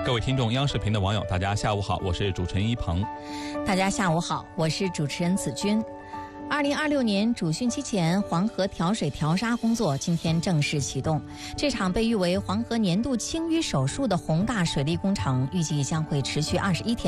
各位听众，央视频的网友，大家下午好，我是主持人一鹏。 大家下午好，我是主持人子君。2026年主汛期前，黄河调水调沙工作今天正式启动。这场被誉为黄河年度清淤手术的宏大水利工程，预计将会持续21天。